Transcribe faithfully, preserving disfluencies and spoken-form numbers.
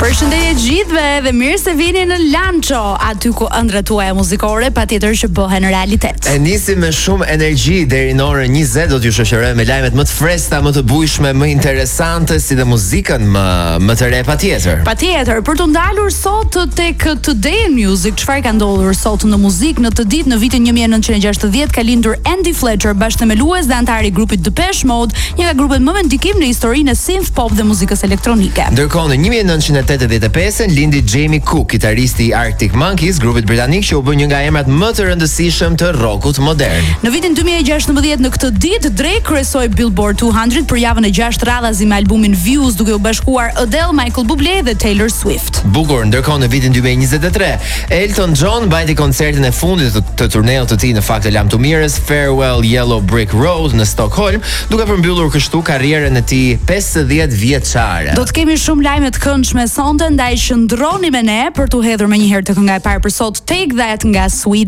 Përshëndetje gjithëve dhe mirë se vini në Lancho, aty ku ëndrat tuaja muzikore patjetër që bëhen realitet. E nisim me shumë energji deri në orën njëzet, do t'ju shoqërojmë me lajmet më të freskëta, më të bujshme, më interesante, si dhe muzikën më më të re patjetër. Patjetër, për të ndalur sot tek Today in Music, çfarë ka ndodhur sot në muzikë në të ditë në vitin një mijë e nëntëqind e gjashtëdhjetë ka lindur Andy Fletcher, bashkëthemelues dhe antar i grupit Depeche Mode, një nga grupet më me ndikim në historinë e synth pop dhe muzikës elektronike. Ndërkohë në një mijë e nëntëqind e tetëdhjetë e pesë lindi Jamie Cook, kitaristi i Arctic Monkeys, grupit britanik që u bë një nga emrat më të rëndësishëm të rockut modern. Në vitin dy mijë e gjashtëmbëdhjetë në këtë ditë Drake kryesoi Billboard duecento për javën e gjashtë radhazi me albumin Views, duke u bashkuar Adele, Michael Bublé dhe Taylor Swift. Bukur, ndërkohë në vitin dy mijë e njëzet e tre, Elton John mbajti koncertin e fundit të, të turneut të tij në fakt të lam të mirës Farewell Yellow Brick Road në Stockholm, duke përmbyllur kështu karrierën e tij pesëdhjetë vjeçare. Do të kemi shumë lajme të këndshme sonte, ndaj qëndroni me ne për t'u hedhur më një herë të kënga e parë për sot, Take That nga Sweden.